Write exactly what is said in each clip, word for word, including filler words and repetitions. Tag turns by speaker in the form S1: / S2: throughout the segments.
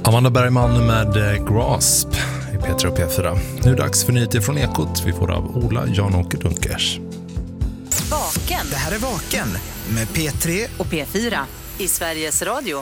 S1: Amanda Bergman med Grasp i P tre och P fyra. Nu är det dags för nyheter från Ekot. Vi får av Ola Jan-Åke Dunkers.
S2: Vaken.
S3: Det här är Vaken med P tre
S2: och P fyra i Sveriges Radio.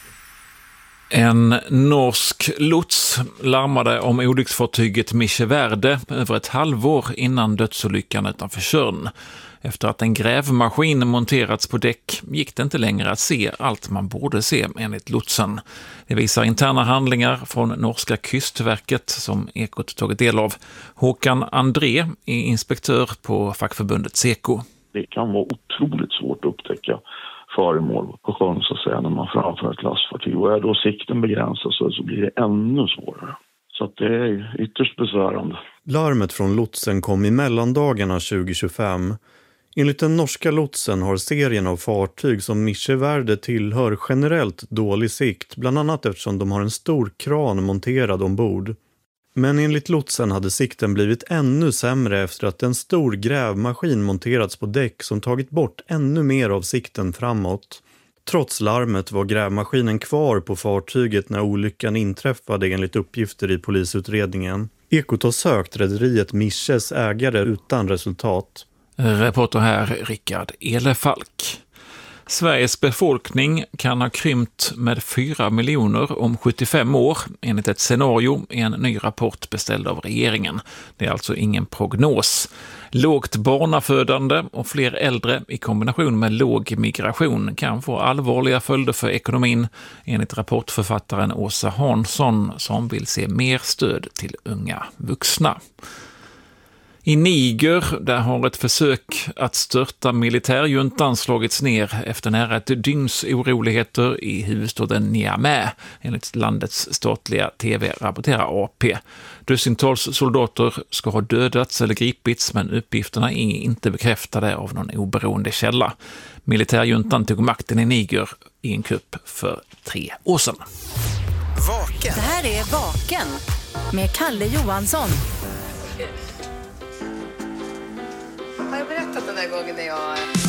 S4: En norsk lots larmade om olycksfartyget Mische Verde över ett halvår innan dödsolyckan utanför Tjörn. Efter att en grävmaskin monterats på däck gick det inte längre att se allt man borde se enligt lotsen. Det visar interna handlingar från norska kystverket som Ekot tagit del av. Håkan André är inspektör på fackförbundet Seko.
S5: Det kan vara otroligt svårt att upptäcka föremål på sjön så att säga när man framför ett lastfartyg. Och är då sikten begränsas så blir det ännu svårare. Så att det är ytterst besvärande.
S6: Larmet från lotsen kom i mellandagarna tjugo tjugofem. Enligt den norska lotsen har serien av fartyg som Mische Verde tillhör generellt dålig sikt, bland annat eftersom de har en stor kran monterad ombord. Men enligt lotsen hade sikten blivit ännu sämre efter att en stor grävmaskin monterats på däck som tagit bort ännu mer av sikten framåt. Trots larmet var grävmaskinen kvar på fartyget när olyckan inträffade enligt uppgifter i polisutredningen. Ekot har sökt rederiet Misches ägare utan resultat.
S4: Reporter här Rickard Elefalk. Sveriges befolkning kan ha krympt med fyra miljoner om sjuttiofem år enligt ett scenario i en ny rapport beställd av regeringen. Det är alltså ingen prognos. Lågt barnafödande och fler äldre i kombination med låg migration kan få allvarliga följder för ekonomin enligt rapportförfattaren Åsa Hansson som vill se mer stöd till unga vuxna. I Niger, där har ett försök att störta militärjuntan slagits ner efter nära ett dygns oroligheter i huvudstaden Niamey, enligt landets statliga tv rapporterar A P. Dussintals soldater ska ha dödats eller gripits, men uppgifterna är inte bekräftade av någon oberoende källa. Militärjuntan tog makten i Niger i en kupp för tre år sedan.
S3: Vaken.
S2: Det här är Vaken med Kalle Johansson.
S7: Har jag berättat den där gången när jag